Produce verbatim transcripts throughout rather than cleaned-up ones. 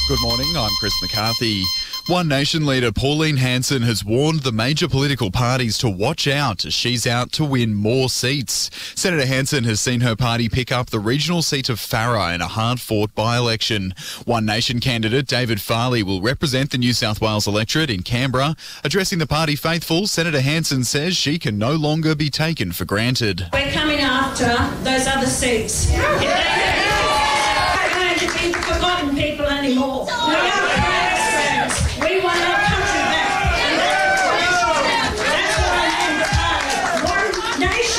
Good morning, I'm Chris McCarthy. One Nation leader Pauline Hanson has warned the major political parties to watch out as she's out to win more seats. Senator Hanson has seen her party pick up the regional seat of Farrer in a hard-fought by-election. One Nation candidate David Farley will represent the New South Wales electorate in Canberra. Addressing the party faithful, Senator Hanson says she can no longer be taken for granted. We're coming after those other seats. If they don't going to be forgotten people anymore. We are Australians. We want our country back. And that's what I mean. One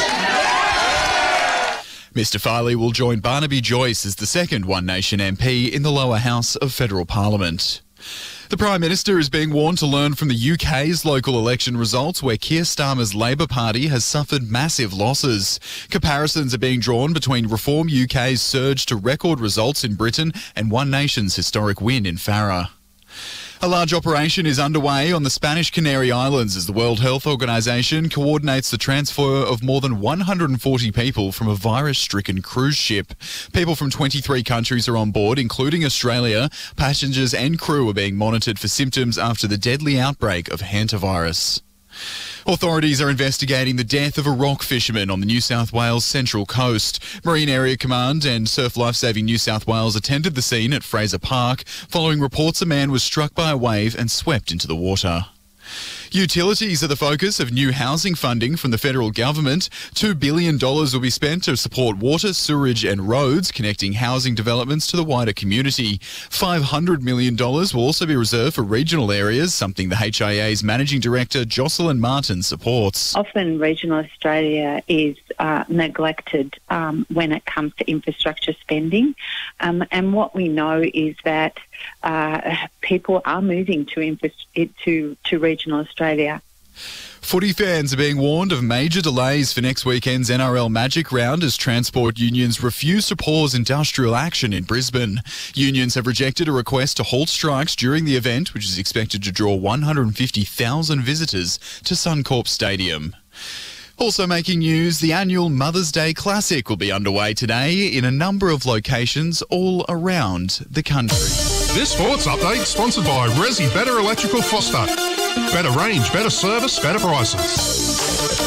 nation. Mister Farley will join Barnaby Joyce as the second One Nation M P in the lower house of federal parliament. The Prime Minister is being warned to learn from the U K's local election results, where Keir Starmer's Labor Party has suffered massive losses. Comparisons are being drawn between Reform U K's surge to record results in Britain and One Nation's historic win in Farrer. A large operation is underway on the Spanish Canary Islands as the World Health Organization coordinates the transfer of more than one hundred forty people from a virus-stricken cruise ship. People from twenty-three countries are on board, including Australia. Passengers and crew are being monitored for symptoms after the deadly outbreak of hantavirus. Authorities are investigating the death of a rock fisherman on the New South Wales Central Coast. Marine Area Command and Surf Lifesaving New South Wales attended the scene at Fraser Park following reports a man was struck by a wave and swept into the water. Utilities are the focus of new housing funding from the federal government. two billion dollars will be spent to support water, sewerage and roads, connecting housing developments to the wider community. five hundred million dollars will also be reserved for regional areas, something the H I A's Managing Director Jocelyn Martin supports. Often regional Australia is uh, neglected um, when it comes to infrastructure spending. Um, and what we know is that uh, people are moving to, infra- to, to regional Australia. Footy fans are being warned of major delays for next weekend's N R L Magic Round as transport unions refuse to pause industrial action in Brisbane. Unions have rejected a request to halt strikes during the event, which is expected to draw one hundred fifty thousand visitors to Suncorp Stadium. Also making news, the annual Mother's Day Classic will be underway today in a number of locations all around the country. This sports update sponsored by Resi Better Electrical Foster. Better range, better service, better prices.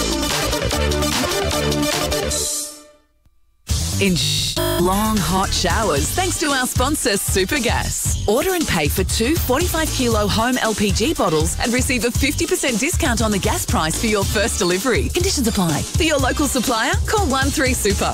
Enjoy long, hot showers thanks to our sponsor, Supergas. Order and pay for two forty-five kilo home L P G bottles and receive a fifty percent discount on the gas price for your first delivery. Conditions apply. For your local supplier, call one three super.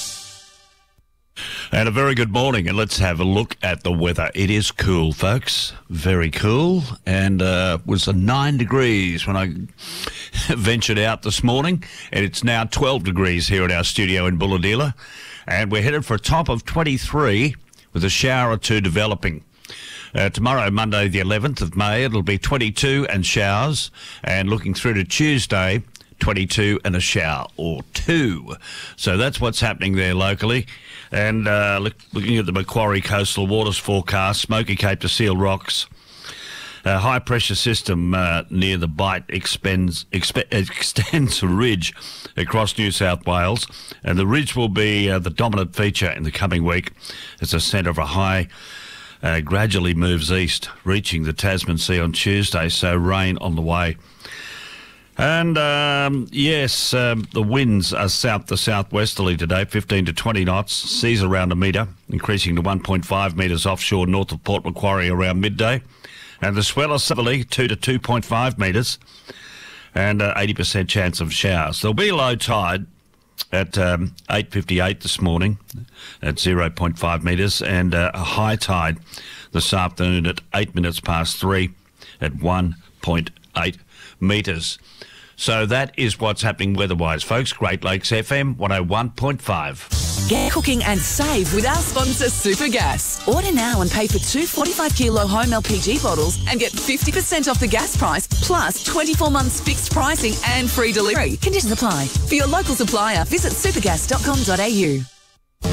And a very good morning, and let's have a look at the weather. It is cool, folks, very cool, and uh, it was a nine degrees when I ventured out this morning, and it's now twelve degrees here at our studio in Bulahdelah, and we're headed for a top of twenty-three with a shower or two developing. Uh, tomorrow, Monday the eleventh of May, it'll be twenty-two and showers, and looking through to Tuesday, twenty-two and a shower or two. So that's what's happening there locally. And uh, look, looking at the Macquarie Coastal Waters forecast, Smoky Cape to Seal Rocks, a high pressure system uh, near the Bight expends, expe- extends a ridge across New South Wales, and the ridge will be uh, the dominant feature in the coming week as the centre of a high uh, gradually moves east, reaching the Tasman Sea on Tuesday, so rain on the way. And, um, yes, um, the winds are south to southwesterly today, fifteen to twenty knots, seas around a metre, increasing to one point five metres offshore north of Port Macquarie around midday. And the swell is southerly, two to two point five metres, and uh, eighty percent chance of showers. There'll be a low tide at um, eight fifty-eight this morning at zero point five metres, and uh, a high tide this afternoon at eight minutes past three at one point eight metres. So that is what's happening weather-wise, folks. Great Lakes F M one oh one point five. Get cooking and save with our sponsor, Supergas. Order now and pay for two forty-five kilo home L P G bottles and get fifty percent off the gas price, plus twenty-four months fixed pricing and free delivery. Conditions apply. For your local supplier, visit supergas dot com dot a u.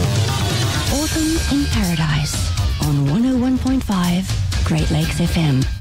Autumn in Paradise on one oh one point five Great Lakes F M.